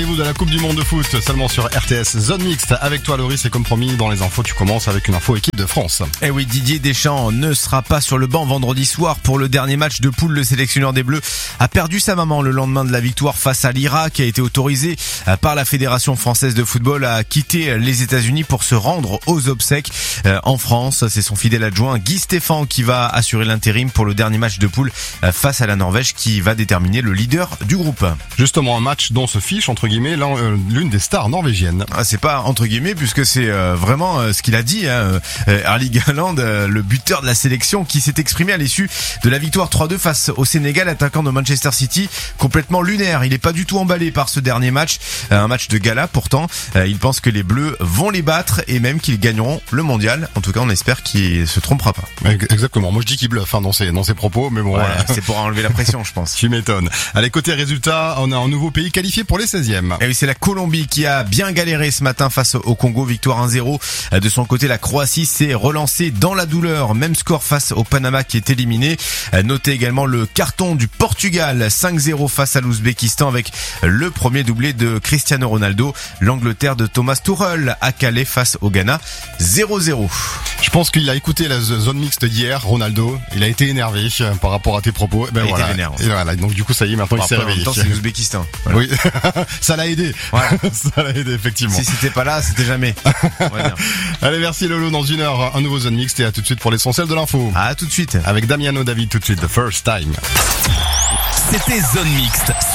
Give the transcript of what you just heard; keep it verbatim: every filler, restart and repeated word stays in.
Vous de la Coupe du Monde de foot seulement sur R T S Zone Mixte. Avec toi Loris, et comme promis dans les infos, tu commences avec une info équipe de France. Eh oui, Didier Deschamps ne sera pas sur le banc vendredi soir pour le dernier match de poule. Le sélectionneur des Bleus a perdu sa maman le lendemain de la victoire face à l'Irak, qui a été autorisé par la Fédération française de football à quitter les États-Unis pour se rendre aux obsèques en France. C'est son fidèle adjoint Guy Stéphane qui va assurer l'intérim pour le dernier match de poule face à la Norvège, qui va déterminer le leader du groupe. Justement, un match dont se fiche entre guillemets l'une des stars norvégiennes. Ah, c'est pas entre guillemets, puisque c'est euh, vraiment euh, ce qu'il a dit, hein, euh, Erling Haaland, euh, le buteur de la sélection, qui s'est exprimé à l'issue de la victoire trois deux face au Sénégal, attaquant de Manchester City, complètement lunaire. Il est pas du tout emballé par ce dernier match, euh, un match de gala pourtant. Euh, il pense que les Bleus vont les battre et même qu'ils gagneront le mondial. En tout cas, on espère qu'il se trompera pas. Exactement. Moi, je dis qu'il bluffe hein, dans ses dans ses propos, mais bon. Ouais, voilà. C'est pour enlever la pression, je pense. Tu m'étonnes. Allez, côté résultat, on a un nouveau pays qualifié pour les seizièmes. Et oui, c'est la Colombie qui a bien galéré ce matin face au Congo. Victoire un zéro. De son côté, la Croatie s'est relancée dans la douleur. Même score face au Panama qui est éliminé. Notez également le carton du Portugal, cinq zéro face à l'Ouzbékistan, avec le premier doublé de Cristiano Ronaldo. L'Angleterre de Thomas Tuchel a calé face au Ghana, zéro zéro. Je pense qu'il a écouté la zone mixte d'hier, Ronaldo. Il a été énervé par rapport à tes propos. Ben il voilà. était vénère. Et voilà. Donc du coup, ça y est, maintenant bon, il s'est après, réveillé. En même temps, c'est l'Ouzbékistan. Voilà. Oui, ça l'a aidé. Voilà. Ça l'a aidé effectivement. Si c'était pas là, c'était jamais. Allez, merci Lolo. Dans une heure, un nouveau zone mixte et à tout de suite pour l'essentiel de l'info. À tout de suite. Avec Damiano David tout de suite, The First Time. C'était Zone Mixte.